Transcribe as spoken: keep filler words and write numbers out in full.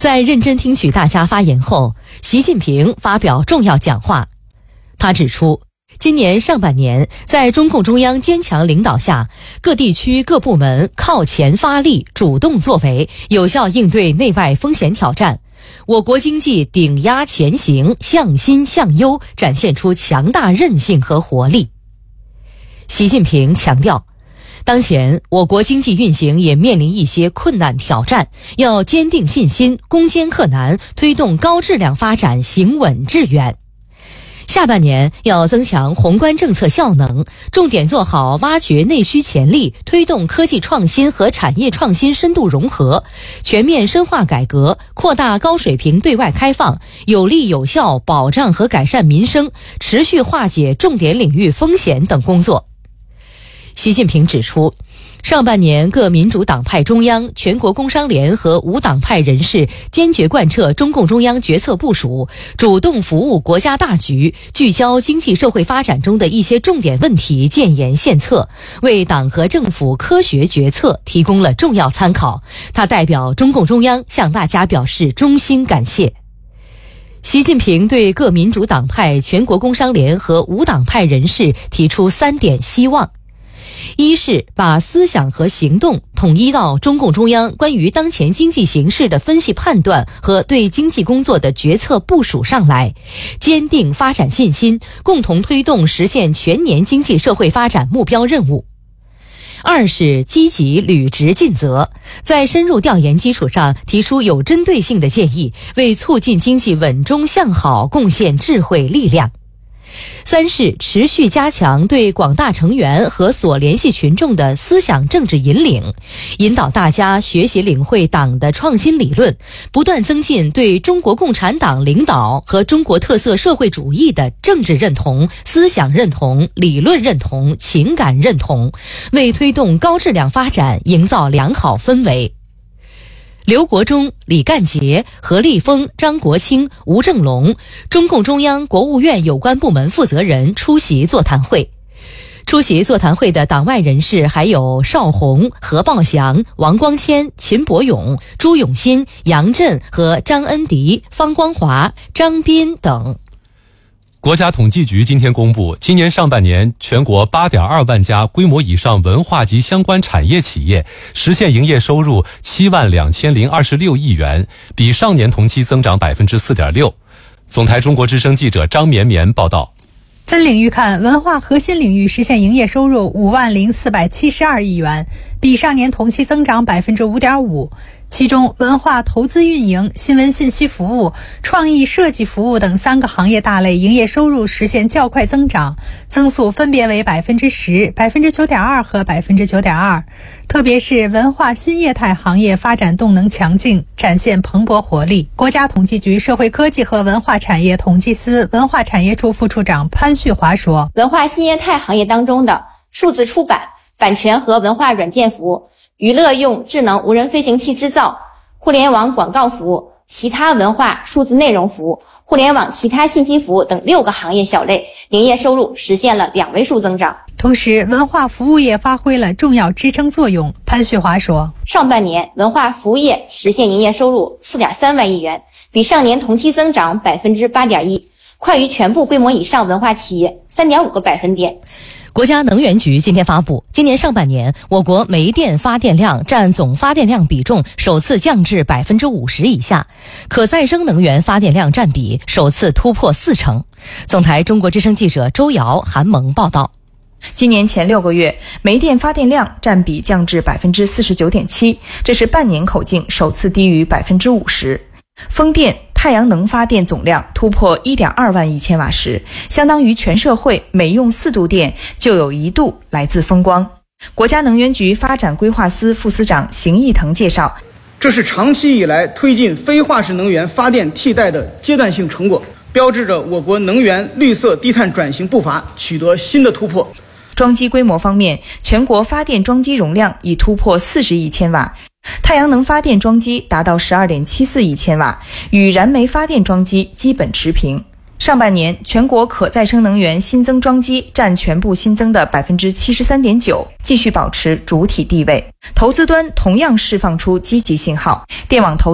在认真听取大家发言后，习近平发表重要讲话。他指出，今年上半年，在中共中央坚强领导下，各地区各部门靠前发力，主动作为，有效应对内外风险挑战。我国经济顶压前行，向新向优，展现出强大韧性和活力。习近平强调，当前我国经济运行也面临一些困难挑战，要坚定信心，攻坚克难，推动高质量发展行稳致远。下半年要增强宏观政策效能，重点做好挖掘内需潜力，推动科技创新和产业创新深度融合，全面深化改革，扩大高水平对外开放，有力有效保障和改善民生，持续化解重点领域风险等工作。习近平指出，上半年各民主党派中央、全国工商联和无党派人士坚决贯彻中共中央决策部署，主动服务国家大局，聚焦经济社会发展中的一些重点问题，建言献策，为党和政府科学决策提供了重要参考。他代表中共中央向大家表示衷心感谢。习近平对各民主党派、全国工商联和无党派人士提出三点希望。一是把思想和行动统一到中共中央关于当前经济形势的分析判断和对经济工作的决策部署上来，坚定发展信心，共同推动实现全年经济社会发展目标任务。二是积极履职尽责，在深入调研基础上提出有针对性的建议，为促进经济稳中向好贡献智慧力量。三是持续加强对广大成员和所联系群众的思想政治引领，引导大家学习领会党的创新理论，不断增进对中国共产党领导和中国特色社会主义的政治认同、思想认同、理论认同、情感认同，为推动高质量发展营造良好氛围。刘国中、李干杰、何立峰、张国清、吴正龙，中共中央、国务院有关部门负责人出席座谈会。出席座谈会的党外人士还有邵宏、何报祥、王光谦、秦伯勇、朱永新、杨震和张恩迪、方光华、张斌等。 国家统计局今天公布，今年上半年全国 八点二万家规模以上文化及相关产业企业实现营业收入七万两千零二十六亿元，比上年同期增长 百分之四点六。 总台中国之声记者张绵绵报道。 分领域看，文化核心领域实现营业收入五万零四百七十二亿元，比上年同期增长 百分之五点五。其中，文化投资运营、新闻信息服务、创意设计服务等三个行业大类营业收入实现较快增长，增速分别为 百分之十、百分之九点二 和 百分之九点二。特别是文化新业态行业发展动能强劲，展现蓬勃活力。国家统计局社会科技和文化产业统计司文化产业处副处长潘旭华说， 文化新业态行业当中的数字出版、版权和文化软件服务、娱乐用智能无人飞行器制造、互联网广告服务、其他文化数字内容服务、互联网其他信息服务等六个行业小类营业收入实现了两位数增长。 同时，文化服务业发挥了重要支撑作用。潘旭华说， 上半年文化服务业实现营业收入 四点三万亿元，比上年同期增长 百分之八点一， 快于全部规模以上文化企业 三点五个百分点。 国家能源局今天发布，今年上半年我国煤电发电量占总发电量比重首次降至 百分之五十 以下，可再生能源发电量占比首次突破四成。总台中国之声记者周瑶、韩萌报道。 今年前六个月，煤电发电量占比降至 百分之四十九点七， 这是半年口径首次低于 百分之五十。风电、太阳能发电总量突破 一点二万亿千瓦时，相当于全社会每用四度电就有一度来自风光。国家能源局发展规划司副司长邢义腾介绍， 这是长期以来推进非化石能源发电替代的阶段性成果，标志着我国能源绿色低碳转型步伐取得新的突破。 装机规模方面，全国发电装机容量已突破四十亿千瓦，太阳能发电装机达到 十二点七四亿千瓦，与燃煤发电装机基本持平。上半年，全国可再生能源新增装机占全部新增的 百分之七十三点九， 继续保持主体地位。投资端同样释放出积极信号，电网投